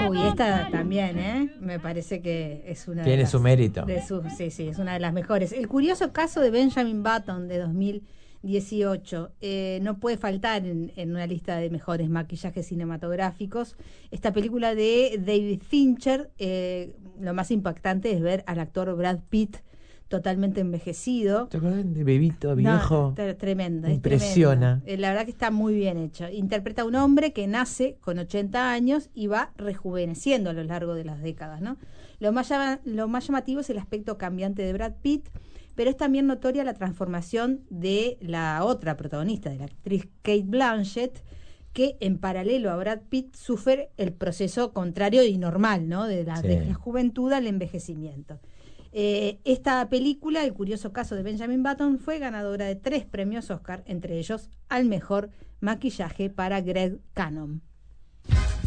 Uy, esta también, me parece que es una tiene su mérito. Sí, es una de las mejores. El curioso caso de Benjamin Button de 2018 no puede faltar en una lista de mejores maquillajes cinematográficos. Esta película de David Fincher, lo más impactante es ver al actor Brad Pitt totalmente envejecido. ¿Te acuerdas de bebito, viejo? No, tremenda. Impresiona. Es tremenda. La verdad que está muy bien hecho. Interpreta a un hombre que nace con 80 años y va rejuveneciendo a lo largo de las décadas, ¿no? Lo más llamativo es el aspecto cambiante de Brad Pitt, pero es también notoria la transformación de la otra protagonista, de la actriz Kate Blanchett, que en paralelo a Brad Pitt sufre el proceso contrario y normal, ¿no? De la juventud al envejecimiento. Esta película, El curioso caso de Benjamin Button, fue ganadora de 3 premios Oscar, entre ellos al mejor maquillaje para Greg Cannon.